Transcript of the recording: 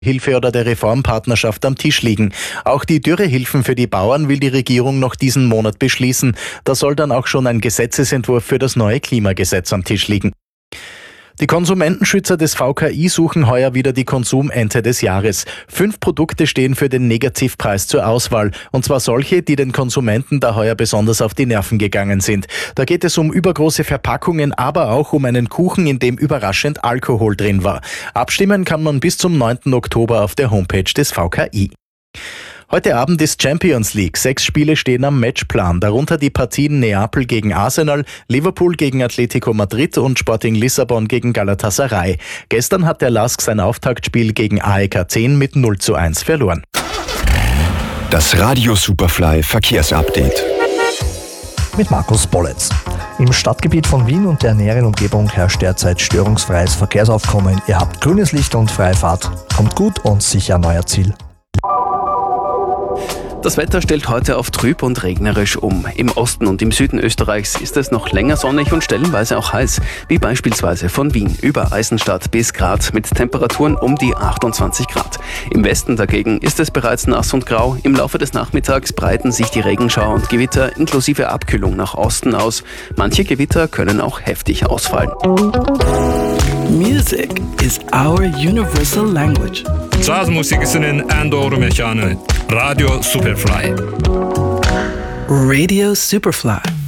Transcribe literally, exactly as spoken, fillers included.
Hilfe oder der Reformpartnerschaft am Tisch liegen. Auch die Dürrehilfen für die Bauern will die Regierung noch diesen Monat beschließen. Da soll dann auch schon ein Gesetzesentwurf für das neue Klimagesetz am Tisch liegen. Die Konsumentenschützer des V K I suchen heuer wieder die Konsumente des Jahres. Fünf Produkte stehen für den Negativpreis zur Auswahl. Und zwar solche, die den Konsumenten da heuer besonders auf die Nerven gegangen sind. Da geht es um übergroße Verpackungen, aber auch um einen Kuchen, in dem überraschend Alkohol drin war. Abstimmen kann man bis zum neunten Oktober auf der Homepage des V K I. Heute Abend ist Champions League. Sechs Spiele stehen am Matchplan, darunter die Partien Neapel gegen Arsenal, Liverpool gegen Atletico Madrid und Sporting Lissabon gegen Galatasaray. Gestern hat der L A S K sein Auftaktspiel gegen A E K Athen mit null zu eins verloren. Das Radio Superfly Verkehrsupdate. Mit Markus Bolletz. Im Stadtgebiet von Wien und der näheren Umgebung herrscht derzeit störungsfreies Verkehrsaufkommen. Ihr habt grünes Licht und freie Fahrt. Kommt gut und sicher an euer Ziel. Das Wetter stellt heute auf trüb und regnerisch um. Im Osten und im Süden Österreichs ist es noch länger sonnig und stellenweise auch heiß, wie beispielsweise von Wien über Eisenstadt bis Graz mit Temperaturen um die achtundzwanzig Grad. Im Westen dagegen ist es bereits nass und grau. Im Laufe des Nachmittags breiten sich die Regenschauer und Gewitter inklusive Abkühlung nach Osten aus. Manche Gewitter können auch heftig ausfallen. Music is our universal language. Jazz musikisinin en doğru mekanı. Radio Superfly. Radio Superfly.